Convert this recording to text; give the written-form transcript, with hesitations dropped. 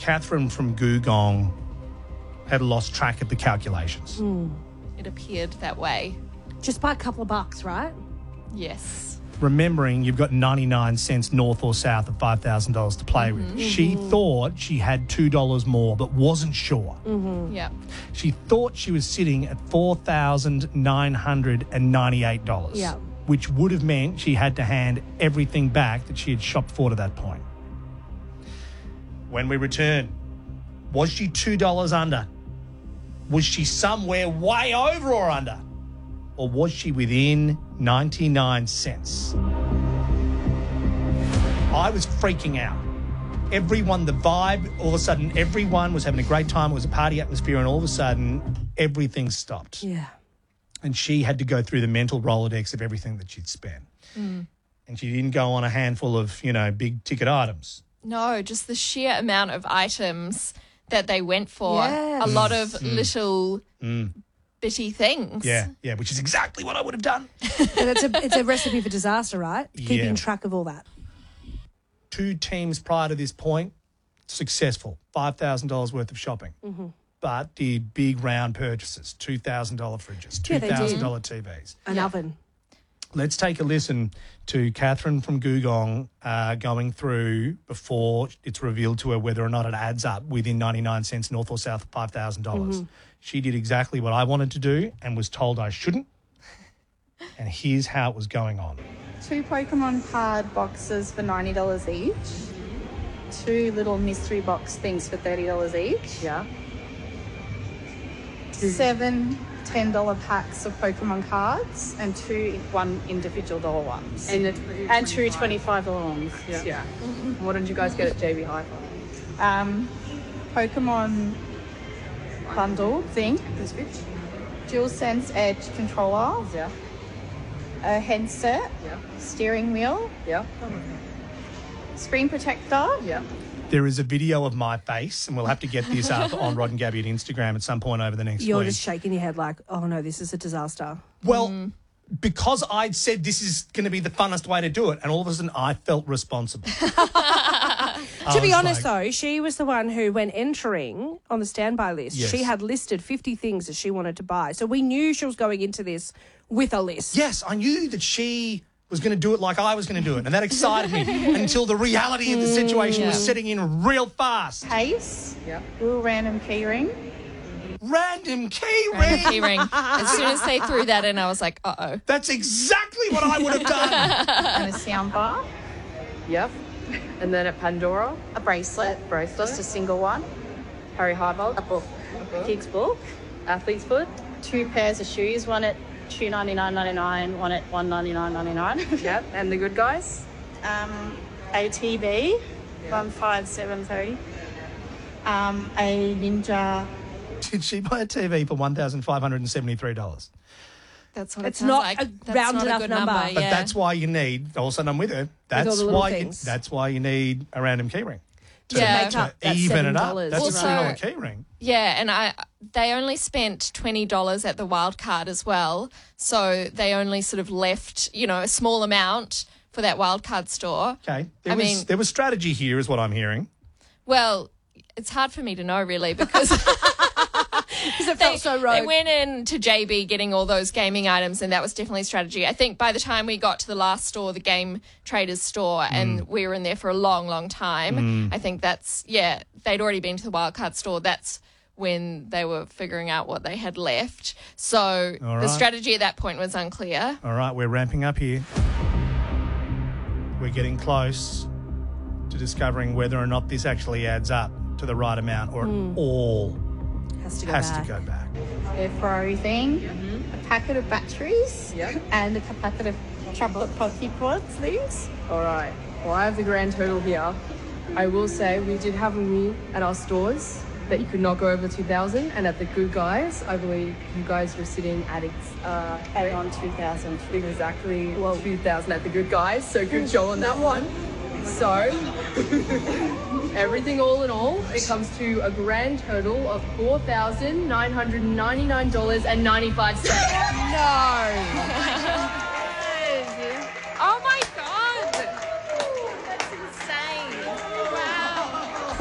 Catherine from Googong had lost track of the calculations. It appeared that way. Just by a couple of bucks, right? Yes. Remembering you've got 99 cents north or south of $5,000 to play with. She thought she had $2 more, but wasn't sure. Yeah. She thought she was sitting at $4,998, Yeah. which would have meant she had to hand everything back that she had shopped for to that point. When we return, was she $2 under? Was she somewhere way over or under? Or was she within 99 cents? I was freaking out. Everyone, the vibe, all of a sudden, everyone was having a great time. It was a party atmosphere, and all of a sudden, everything stopped. Yeah. And she had to go through the mental Rolodex of everything that she'd spent. And she didn't go on a handful of, big ticket items. No, just the sheer amount of items that they went for. Yes. A lot of little bitty things. Yeah, which is exactly what I would have done. And it's a recipe for disaster, right? Keeping Yeah. track of all that. 2 teams prior to this point, successful, $5,000 worth of shopping. But did big round purchases, $2,000 fridges, Yeah, they did. $2,000 TVs. An oven. Let's take a listen to Catherine from Googong going through before it's revealed to her whether or not it adds up within 99 cents north or south of $5,000. She did exactly what I wanted to do and was told I shouldn't. And here's how it was going on. 2 Pokemon card boxes for $90 each. 2 little mystery box things for $30 each. Yeah. 7 $10 packs of Pokemon cards and 2 one individual dollar ones. And two $25 ones. Yeah. What did you guys get at JB Hi-Fi? Pokemon bundle thing. This bitch? DualSense Edge controller. Yeah. A headset. Yeah. Steering wheel. Yeah. Screen protector. Yeah. There is a video of my face, and we'll have to get this up on Rod and Gabby at Instagram at some point over the next You're week. just shaking your head like, oh no, this is a disaster. Well, because I'd said this is going to be the funnest way to do it, and all of a sudden I felt responsible. To be honest, though, she was the one who, when entering on the standby list, Yes. she had listed 50 things that she wanted to buy. So we knew she was going into this with a list. Yes, I knew that she was going to do it like I was going to do it, and that excited me until the reality of the situation was setting in real fast. Case. Yeah. Little random key ring. Random key Random ring. key ring. As soon as they threw that in, I was like, uh-oh. That's exactly what I would have done. And a sound bar. Yep. And then at Pandora, A bracelet. Just a single one. Harry Harville, A book. Kids book. Athlete's Foot. 2 pairs of shoes. One at $299.99. One at $199.99. Yep. And the Good Guys. A TV. 15730. A Ninja. Did she buy a TV for $1,573? That's what It's it sounds not like. a That's round not a enough good number. number. But Yeah. that's why you need, all of a sudden I'm with her, all the little things. that's why you need a random key ring. Yeah. Make up To that even it up. $7. That's Also- a $2 key ring. Yeah, and they only spent $20 at the wild card as well. So they only sort of left, a small amount for that wild card store. Okay. There was strategy here is what I'm hearing. Well, it's hard for me to know really because Because it felt so rogue. they went into JB getting all those gaming items, and that was definitely strategy. I think by the time we got to the last store, the Game Traders store, and we were in there for a long, long time, I think they'd already been to the wildcard store. That's when they were figuring out what they had left. So All the right. strategy at that point was unclear. All right, we're ramping up here. We're getting close to discovering whether or not this actually adds up to the right amount or it all has to go has back. to go back. A Ferrari thing. A packet of batteries. Yep. And a packet of chocolate pocky pods things. All right. Well, I have the grand total here. I will say we did have a rule at our stores that you could not go over 2,000, and at the Good Guys, I believe you guys were sitting at And on 2000. exactly 2,000 at the Good Guys. So good job on that one. So everything all in all, it comes to a grand total of $4,999.95. No.